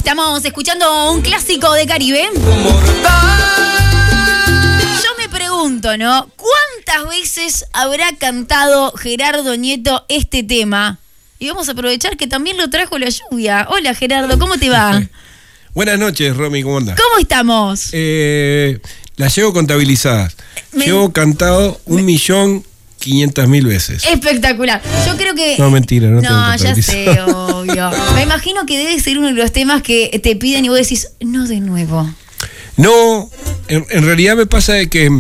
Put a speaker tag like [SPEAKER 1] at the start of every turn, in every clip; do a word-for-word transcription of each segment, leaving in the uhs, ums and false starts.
[SPEAKER 1] Estamos escuchando un clásico de Caribe. Yo me pregunto, ¿no? ¿Cuántas veces habrá cantado Gerardo Nieto este tema? Y vamos a aprovechar que también lo trajo la lluvia. Hola, Gerardo, ¿cómo te va?
[SPEAKER 2] Buenas noches, Romy, ¿cómo andás?
[SPEAKER 1] ¿Cómo estamos?
[SPEAKER 2] Eh, las llevo contabilizadas.
[SPEAKER 1] Me...
[SPEAKER 2] Llevo cantado un millón quinientas mil veces.
[SPEAKER 1] Espectacular. Yo creo que...
[SPEAKER 2] No, mentira, no.
[SPEAKER 1] No, ya sé, obvio. Me imagino que debe ser uno de los temas que te piden y vos decís, no de nuevo.
[SPEAKER 2] No, en, en realidad me pasa de que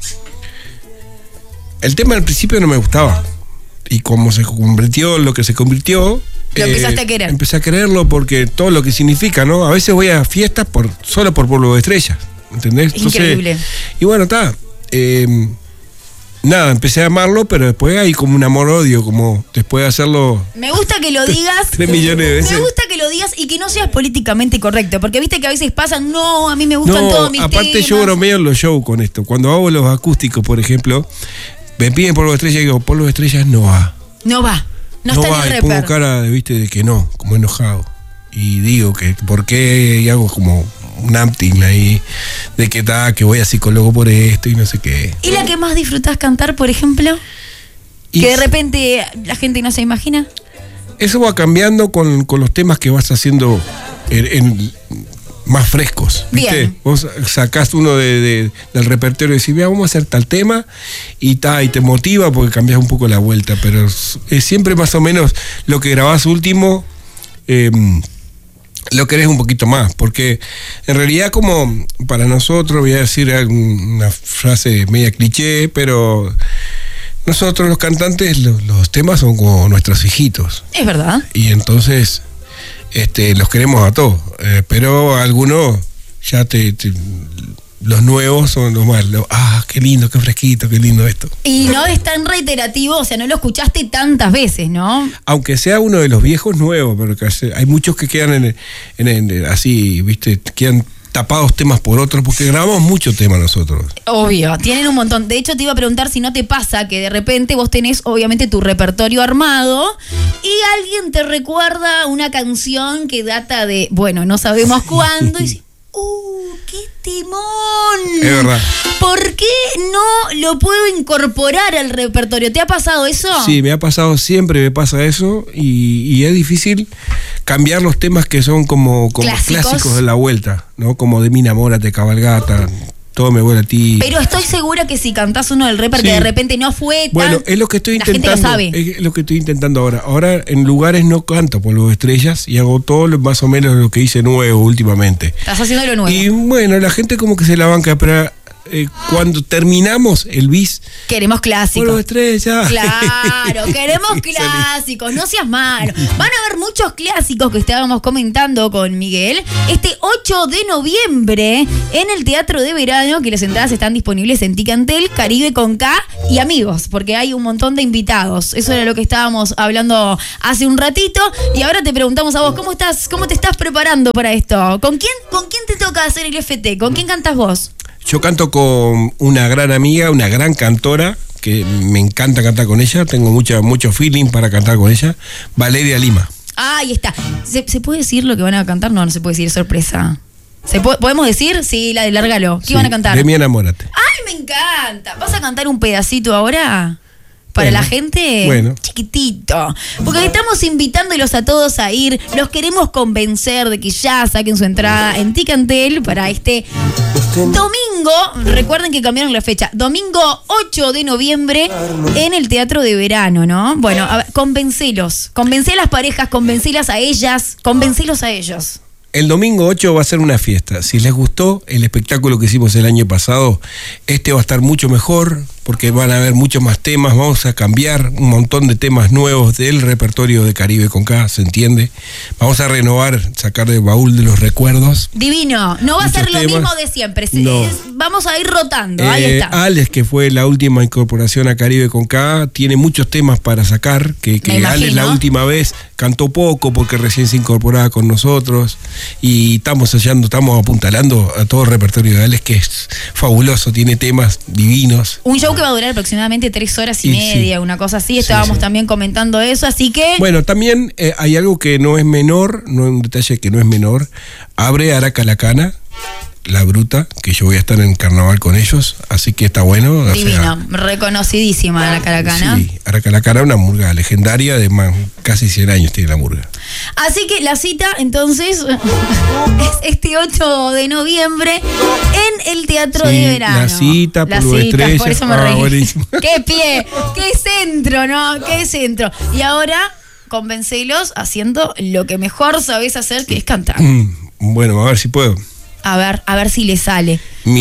[SPEAKER 2] el tema al principio no me gustaba. Y como se convirtió en lo que se convirtió...
[SPEAKER 1] Lo empezaste a querer.
[SPEAKER 2] Empecé a quererlo porque todo lo que significa, ¿no? A veces voy a fiestas por solo por Polvo de Estrellas, ¿entendés? Entonces,
[SPEAKER 1] increíble.
[SPEAKER 2] Y bueno, está. Eh, nada, empecé a amarlo, pero después hay como un amor-odio, como después de hacerlo...
[SPEAKER 1] Me gusta que lo digas.
[SPEAKER 2] Tres millones de veces.
[SPEAKER 1] Me gusta que lo digas y que no seas políticamente correcto, porque viste que a veces pasan, no, a mí me gustan
[SPEAKER 2] no,
[SPEAKER 1] todos mis temas.
[SPEAKER 2] Aparte yo bromeo en los shows con esto. Cuando hago los acústicos, por ejemplo, me piden Polvo de Estrellas y digo, Polvo de Estrellas no va.
[SPEAKER 1] No va, no,
[SPEAKER 2] no
[SPEAKER 1] está
[SPEAKER 2] va,
[SPEAKER 1] en el
[SPEAKER 2] y
[SPEAKER 1] reper.
[SPEAKER 2] pongo cara, viste, de que no, como enojado. Y digo que, ¿por qué? Y hago como un acting ahí, de que ta, que voy a psicólogo por esto y no sé qué.
[SPEAKER 1] ¿Y la que más disfrutás cantar, por ejemplo?
[SPEAKER 2] Y
[SPEAKER 1] que de repente la gente no se imagina.
[SPEAKER 2] Eso va cambiando con, con los temas que vas haciendo en, en, más frescos, ¿viste?
[SPEAKER 1] Bien.
[SPEAKER 2] Vos sacás uno de, de, del repertorio y decís, vea, vamos a hacer tal tema y ta, y te motiva porque cambias un poco la vuelta, pero es, es siempre más o menos lo que grabás último, eh, lo querés un poquito más, porque en realidad como para nosotros, voy a decir una frase media cliché, pero nosotros los cantantes, los, los temas son como nuestros hijitos.
[SPEAKER 1] Es verdad.
[SPEAKER 2] Y entonces... Este, los queremos a todos, eh, pero algunos ya te, te los nuevos son los más, los, ah, qué lindo, qué fresquito, qué lindo esto.
[SPEAKER 1] Y no es tan reiterativo, o sea, no lo escuchaste tantas veces, ¿no?
[SPEAKER 2] Aunque sea uno de los viejos nuevos, pero que hay muchos que quedan en, en, en así, viste, quedan tapados temas por otros, porque grabamos mucho tema nosotros.
[SPEAKER 1] Obvio, tienen un montón. De hecho, te iba a preguntar si no te pasa que de repente vos tenés, obviamente, tu repertorio armado y alguien te recuerda una canción que data de, bueno, no sabemos cuándo, y dices, ¡uh, qué timón!
[SPEAKER 2] Es verdad.
[SPEAKER 1] ¿Por qué no lo puedo incorporar al repertorio? ¿Te ha pasado eso?
[SPEAKER 2] Sí, me ha pasado, siempre me pasa eso, y, y es difícil cambiar los temas que son como, como
[SPEAKER 1] ¿Clásicos?
[SPEAKER 2] clásicos de la vuelta, ¿no? Como de Mi enamórate, Cabalgata, Todo me vuela a ti.
[SPEAKER 1] Pero estoy segura que si cantás uno del reper, sí, que de repente no fue tan...
[SPEAKER 2] Bueno, es lo que estoy
[SPEAKER 1] la
[SPEAKER 2] intentando.
[SPEAKER 1] Gente lo sabe.
[SPEAKER 2] Es lo que estoy intentando ahora. Ahora en lugares no canto Polvo de Estrellas y hago todo lo, más o menos lo que hice nuevo últimamente.
[SPEAKER 1] Estás haciendo lo nuevo.
[SPEAKER 2] Y bueno, la gente como que se la banca, pero... Eh, cuando terminamos el bis,
[SPEAKER 1] queremos clásicos.
[SPEAKER 2] Polvo de Estrellas.
[SPEAKER 1] Claro, queremos clásicos, no seas malo. Van a haber muchos clásicos que estábamos comentando con Miguel. Este ocho de noviembre en el Teatro de Verano, que las entradas están disponibles en Ticantel, Caribe con K y amigos, porque hay un montón de invitados. Eso era lo que estábamos hablando hace un ratito. Y ahora te preguntamos a vos, ¿cómo estás? ¿Cómo te estás preparando para esto? ¿Con quién, con quién te toca hacer el F T? ¿Con quién cantas vos?
[SPEAKER 2] Yo canto con una gran amiga, una gran cantora, que me encanta cantar con ella, tengo mucha, mucho feeling para cantar con ella, Valeria Lima.
[SPEAKER 1] Ah, ahí está. ¿Se, ¿Se puede decir lo que van a cantar? No, no se puede decir, es sorpresa. ¿Se po- ¿Podemos decir? Sí, la de Lárgalo. ¿Qué
[SPEAKER 2] Sí,
[SPEAKER 1] van a cantar?
[SPEAKER 2] De Mi enamórate.
[SPEAKER 1] ¡Ay, me encanta! ¿Vas a cantar un pedacito ahora? Para
[SPEAKER 2] bueno,
[SPEAKER 1] la gente,
[SPEAKER 2] bueno.
[SPEAKER 1] Chiquitito. Porque estamos invitándolos a todos a ir. Los queremos convencer de que ya saquen su entrada en Ticantel para este domingo. Recuerden que cambiaron la fecha. Domingo ocho de noviembre en el Teatro de Verano, ¿no? Bueno, a ver, convencelos. Convencé a las parejas, convencelas a ellas, convencelos a ellos.
[SPEAKER 2] El domingo ocho va a ser una fiesta. Si les gustó el espectáculo que hicimos el año pasado, este va a estar mucho mejor, porque van a haber muchos más temas. Vamos a cambiar un montón de temas nuevos del repertorio de Caribe con K, ¿se entiende? Vamos a renovar, sacar del baúl de los recuerdos.
[SPEAKER 1] Divino. No va a ser lo
[SPEAKER 2] temas.
[SPEAKER 1] mismo de siempre.
[SPEAKER 2] No.
[SPEAKER 1] Es, vamos a ir rotando.
[SPEAKER 2] Eh,
[SPEAKER 1] Ahí está.
[SPEAKER 2] Alex, que fue la última incorporación a Caribe con K, tiene muchos temas para sacar, que, que Alex la última vez cantó poco porque recién se incorporaba con nosotros, y estamos hallando, estamos apuntalando a todo el repertorio de Alex, que es fabuloso, tiene temas divinos.
[SPEAKER 1] Un show show que va a durar aproximadamente tres horas y,
[SPEAKER 2] Y
[SPEAKER 1] media,
[SPEAKER 2] sí.
[SPEAKER 1] una cosa así. Estábamos
[SPEAKER 2] sí.
[SPEAKER 1] también comentando eso, así que...
[SPEAKER 2] Bueno, también eh, hay algo que no es menor, no un detalle que no es menor. Abre Aracalacana, La Bruta, que yo voy a estar en carnaval con ellos, así que está bueno. O
[SPEAKER 1] Divino,
[SPEAKER 2] sea,
[SPEAKER 1] reconocidísima la Caracana.
[SPEAKER 2] sí, Aracalacana, una murga legendaria de más, casi cien años tiene la murga.
[SPEAKER 1] Así que la cita, entonces, es este ocho de noviembre en el Teatro
[SPEAKER 2] Sí,
[SPEAKER 1] de Verano.
[SPEAKER 2] la cita,
[SPEAKER 1] La
[SPEAKER 2] Polvo de
[SPEAKER 1] cita,
[SPEAKER 2] Estrella.
[SPEAKER 1] por eso me
[SPEAKER 2] Ah,
[SPEAKER 1] reí.
[SPEAKER 2] buenísimo.
[SPEAKER 1] ¡Qué pie! ¡Qué centro, no! ¡Qué centro! Y ahora, convencelos haciendo lo que mejor sabés hacer, que es cantar.
[SPEAKER 2] Mm, Bueno, a ver si puedo.
[SPEAKER 1] A ver, a ver si le sale.
[SPEAKER 2] Mi